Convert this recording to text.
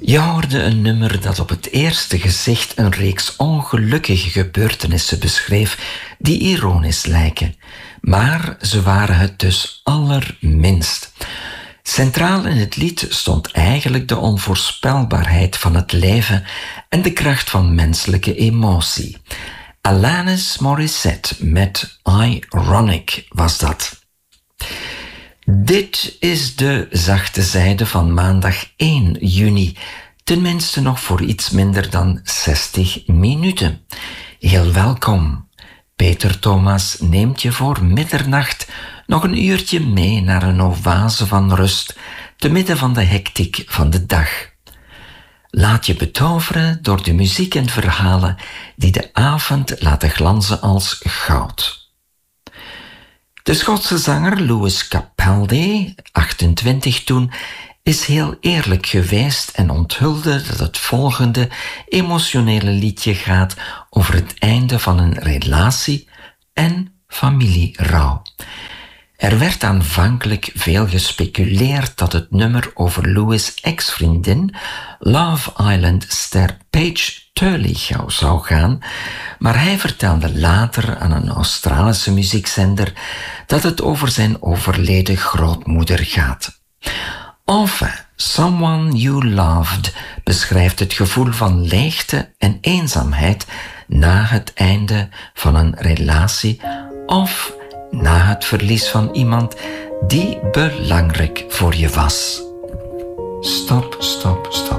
Je hoorde een nummer dat op het eerste gezicht een reeks ongelukkige gebeurtenissen beschreef die ironisch lijken. Maar ze waren het dus allerminst. Centraal in het lied stond eigenlijk de onvoorspelbaarheid van het leven en de kracht van menselijke emotie. Alanis Morissette met Ironic was dat. Dit is de zachte zijde van maandag 1 juni. Tenminste nog voor iets minder dan 60 minuten. Heel welkom. Peter Thomas neemt je voor middernacht nog een uurtje mee naar een oase van rust, te midden van de hectiek van de dag. Laat je betoveren door de muziek en verhalen die de avond laten glanzen als goud. De Schotse zanger Lewis Capaldi, 28 toen, is heel eerlijk geweest en onthulde dat het volgende emotionele liedje gaat over het einde van een relatie en familierouw. Er werd aanvankelijk veel gespeculeerd dat het nummer over Lewis' ex-vriendin, Love Island-ster Paige Turley zou gaan, maar hij vertelde later aan een Australische muziekzender dat het over zijn overleden grootmoeder gaat. Enfin, Someone You Loved beschrijft het gevoel van leegte en eenzaamheid na het einde van een relatie of na het verlies van iemand die belangrijk voor je was. Stop, stop, stop.